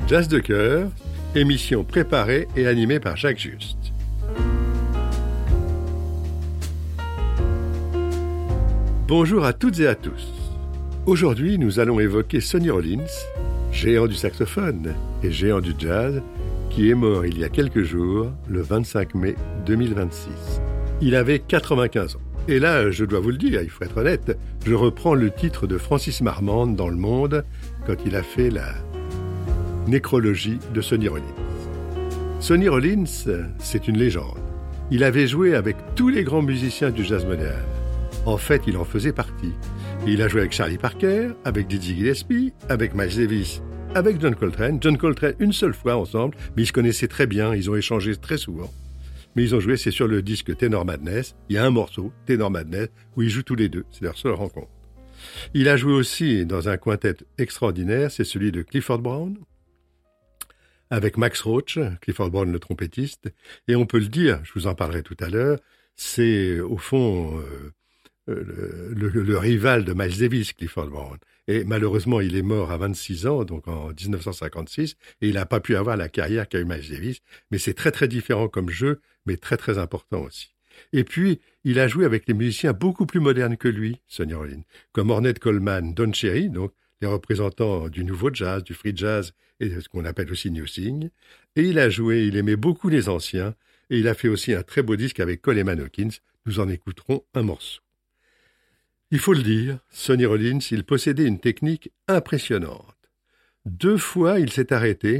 Jazz de cœur, émission préparée et animée par Jacques Juste. Bonjour à toutes et à tous. Aujourd'hui, nous allons évoquer Sonny Rollins, géant du saxophone et géant du jazz, qui est mort il y a quelques jours, le 25 mai 2026. Il avait 95 ans. Et là, je dois vous le dire, il faut être honnête, je reprends le titre de Francis Marmande dans Le Monde quand il a fait la nécrologie de Sonny Rollins. Sonny Rollins, c'est une légende. Il avait joué avec tous les grands musiciens du jazz moderne. En fait, il en faisait partie. Il a joué avec Charlie Parker, avec Dizzy Gillespie, avec Miles Davis, avec John Coltrane. John Coltrane une seule fois ensemble, mais ils se connaissaient très bien, ils ont échangé très souvent. Mais ils ont joué, c'est sur le disque Tenor Madness. Il y a un morceau, Tenor Madness, où ils jouent tous les deux. C'est leur seule rencontre. Il a joué aussi dans un quintet extraordinaire, c'est celui de Clifford Brown, avec Max Roach, Clifford Brown le trompettiste. Et on peut le dire, je vous en parlerai tout à l'heure, c'est au fond le rival de Miles Davis, Clifford Brown. Et malheureusement, il est mort à 26 ans, donc en 1956, et il n'a pas pu avoir la carrière qu'a eu Miles Davis. Mais c'est très très différent comme jeu, mais très très important aussi. Et puis, il a joué avec des musiciens beaucoup plus modernes que lui, Sonny Rollins, comme Ornette Coleman, Don Cherry, donc les représentants du nouveau jazz, du free jazz et ce qu'on appelle aussi New Thing. Et il a joué, il aimait beaucoup les anciens, et il a fait aussi un très beau disque avec Coleman Hawkins. Nous en écouterons un morceau. Il faut le dire, Sonny Rollins, il possédait une technique impressionnante. 2 fois, il s'est arrêté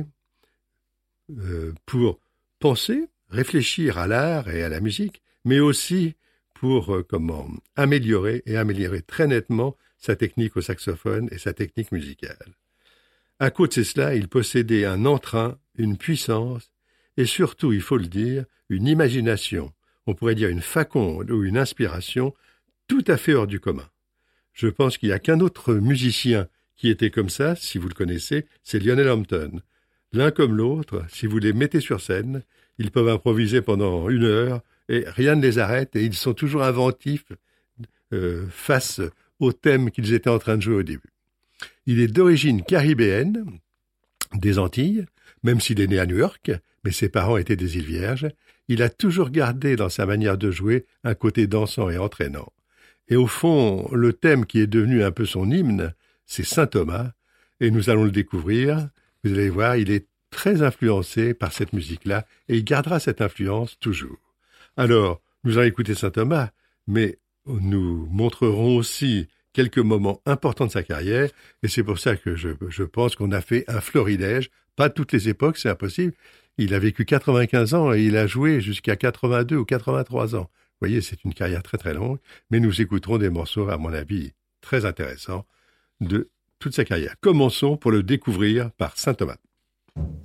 pour penser, réfléchir à l'art et à la musique, mais aussi pour améliorer très nettement sa technique au saxophone et sa technique musicale. À côté de cela, il possédait un entrain, une puissance et surtout, il faut le dire, une imagination, on pourrait dire une faconde ou une inspiration tout à fait hors du commun. Je pense qu'il n'y a qu'un autre musicien qui était comme ça, si vous le connaissez, c'est Lionel Hampton. L'un comme l'autre, si vous les mettez sur scène, ils peuvent improviser pendant 1 heure et rien ne les arrête et ils sont toujours inventifs face au thème qu'ils étaient en train de jouer au début. Il est d'origine caribéenne, des Antilles, même s'il est né à New York, mais ses parents étaient des îles Vierges. Il a toujours gardé dans sa manière de jouer un côté dansant et entraînant. Et au fond, le thème qui est devenu un peu son hymne, c'est Saint Thomas, et nous allons le découvrir. Vous allez voir, il est très influencé par cette musique-là, et il gardera cette influence toujours. Alors, nous allons écouter Saint Thomas, mais nous montrerons aussi quelques moments importants de sa carrière, et c'est pour ça que je pense qu'on a fait un florilège, pas toutes les époques, c'est impossible. Il a vécu 95 ans et il a joué jusqu'à 82 ou 83 ans. Vous voyez, c'est une carrière très très longue, mais nous écouterons des morceaux, à mon avis, très intéressants de toute sa carrière. Commençons pour le découvrir par Saint Thomas.